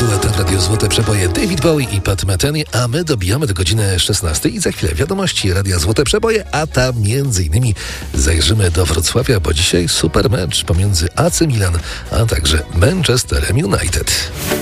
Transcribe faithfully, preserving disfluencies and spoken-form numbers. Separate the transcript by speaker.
Speaker 1: duet w Radiu Złote Przeboje David Bowie i Pat Metheny, a my dobijamy do godziny szesnastej i za chwilę wiadomości Radia Złote Przeboje, a tam między innymi zajrzymy do Wrocławia, bo dzisiaj super mecz pomiędzy A C Milan, a także Manchesterem United.